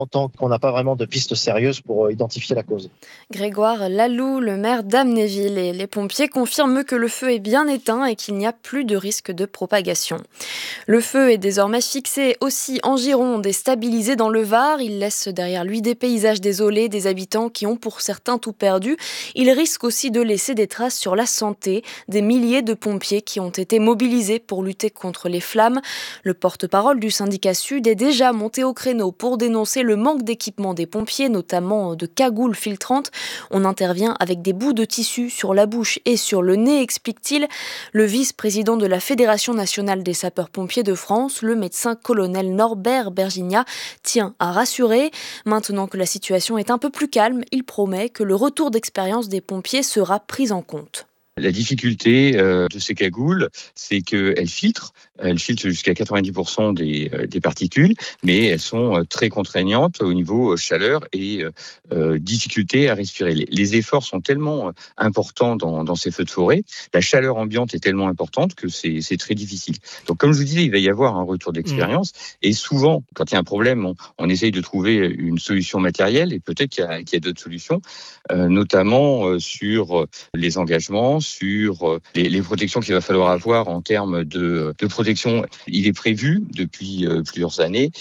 tant qu'on n'a pas vraiment de pistes sérieuses pour identifier la cause. Grégoire Laloux, le maire d'Amnéville, et les pompiers confirment que le feu est bien éteint et qu'il n'y a plus de risque de propagation. Le feu est désormais fixé aussi en Gironde et stabilisé dans le Var. Il laisse derrière lui des paysages désolés, des habitants qui ont pour certains tout perdu. Il risque aussi de laisser des traces sur la santé. Des milliers de pompiers qui ont été mobilisés pour lutter contre les flammes. Le porte-parole du syndicat Sud est déjà monté au créneau pour dénoncer le manque d'équipement des pompiers, notamment de cagoules filtrantes. On intervient avec des bouts de tissu sur la bouche et sur le nez, explique-t-il. Le vice-président de la Fédération nationale des sapeurs-pompiers de France, le médecin-colonel Norbert Bergigna, tient à rassurer. Maintenant que la situation est un peu plus calme, il promet que le retour d'expérience des pompiers sera pris en compte. La difficulté de ces cagoules, c'est qu'elles filtrent. Elles filtrent jusqu'à 90% des particules, mais elles sont très contraignantes au niveau chaleur et difficulté à respirer. Les efforts sont tellement importants dans ces feux de forêt, la chaleur ambiante est tellement importante que c'est très difficile. Donc comme je vous disais, il va y avoir un retour d'expérience et souvent, quand il y a un problème, on essaye de trouver une solution matérielle et peut-être qu'il y a d'autres solutions, notamment sur les engagements, sur les protections qu'il va falloir avoir en termes de protection. Il est prévu depuis plusieurs années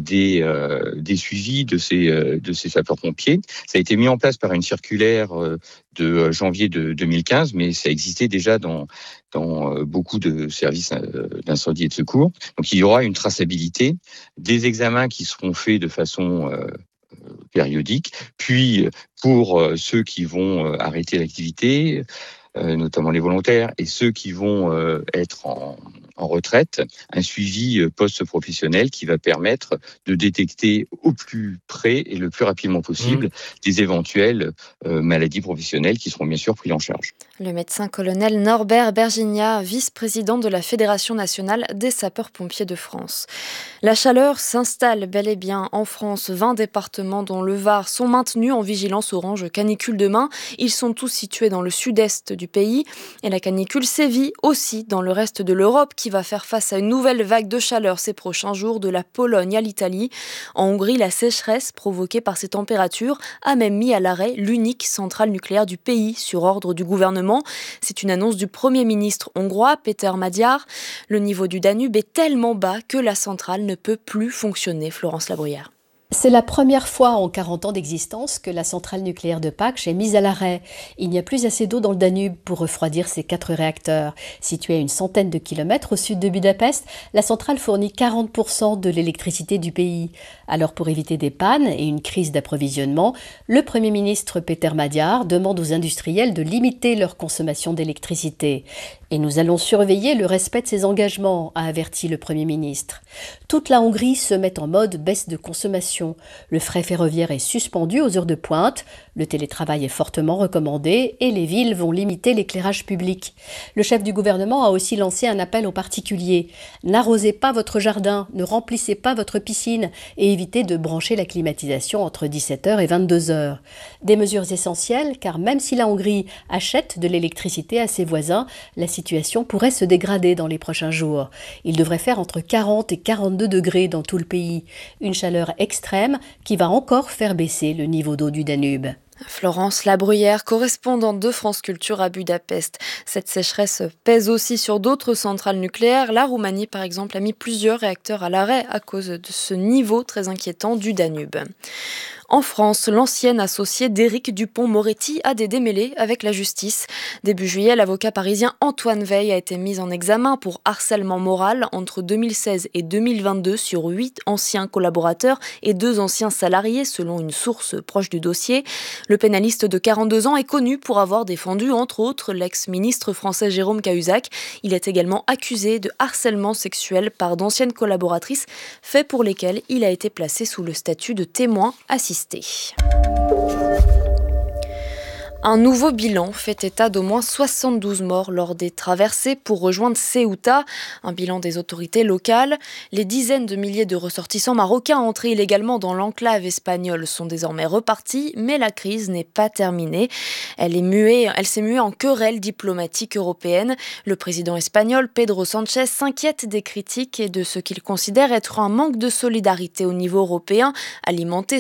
des suivis de ces sapeurs-pompiers. Ça a été mis en place par une circulaire de janvier de 2015, mais ça existait déjà dans beaucoup de services d'incendie et de secours. Donc il y aura une traçabilité, des examens qui seront faits de façon périodique, puis pour ceux qui vont arrêter l'activité, notamment les volontaires, et ceux qui vont être en retraite, un suivi post-professionnel qui va permettre de détecter au plus près et le plus rapidement possible des éventuelles maladies professionnelles qui seront bien sûr prises en charge. Le médecin-colonel Norbert Bergigna, vice-président de la Fédération nationale des sapeurs-pompiers de France. La chaleur s'installe bel et bien en France. 20 départements dont le Var sont maintenus en vigilance orange canicule demain. Ils sont tous situés dans le sud-est du pays. Et la canicule sévit aussi dans le reste de l'Europe qui va faire face à une nouvelle vague de chaleur ces prochains jours, de la Pologne à l'Italie. En Hongrie, la sécheresse provoquée par ces températures a même mis à l'arrêt l'unique centrale nucléaire du pays sur ordre du gouvernement. C'est une annonce du Premier ministre hongrois, Péter Magyar. Le niveau du Danube est tellement bas que la centrale ne peut plus fonctionner. Florence Labruyère. C'est la première fois en 40 ans d'existence que la centrale nucléaire de Paks est mise à l'arrêt. Il n'y a plus assez d'eau dans le Danube pour refroidir ses 4 réacteurs. Située à une centaine de kilomètres au sud de Budapest, la centrale fournit 40% de l'électricité du pays. Alors pour éviter des pannes et une crise d'approvisionnement, le Premier ministre Péter Magyar demande aux industriels de limiter leur consommation d'électricité. Et nous allons surveiller le respect de ses engagements, a averti le Premier ministre. Toute la Hongrie se met en mode baisse de consommation. Le fret ferroviaire est suspendu aux heures de pointe, le télétravail est fortement recommandé et les villes vont limiter l'éclairage public. Le chef du gouvernement a aussi lancé un appel aux particuliers. N'arrosez pas votre jardin, ne remplissez pas votre piscine et évitez de brancher la climatisation entre 17h et 22h. Des mesures essentielles car même si la Hongrie achète de l'électricité à ses voisins, la situation pourrait se dégrader dans les prochains jours. Il devrait faire entre 40 et 42 degrés dans tout le pays. Une chaleur extrême qui va encore faire baisser le niveau d'eau du Danube. Florence Labruyère, correspondante de France Culture à Budapest. Cette sécheresse pèse aussi sur d'autres centrales nucléaires. La Roumanie, par exemple, a mis plusieurs réacteurs à l'arrêt à cause de ce niveau très inquiétant du Danube. En France, l'ancienne associée d'Éric Dupond-Moretti a des démêlés avec la justice. Début juillet, l'avocat parisien Antoine Veil a été mis en examen pour harcèlement moral entre 2016 et 2022 sur 8 anciens collaborateurs et 2 anciens salariés, selon une source proche du dossier. Le pénaliste de 42 ans est connu pour avoir défendu, entre autres, l'ex-ministre français Jérôme Cahuzac. Il est également accusé de harcèlement sexuel par d'anciennes collaboratrices, faits pour lesquels il a été placé sous le statut de témoin assisté. Un nouveau bilan fait état d'au moins 72 morts lors des traversées pour rejoindre Ceuta, un bilan des autorités locales. Les dizaines de milliers de ressortissants marocains entrés illégalement dans l'enclave espagnole sont désormais repartis, mais la crise n'est pas terminée. Elle s'est muée en querelle diplomatique européenne. Le président espagnol Pedro Sánchez s'inquiète des critiques et de ce qu'il considère être un manque de solidarité au niveau européen, alimenté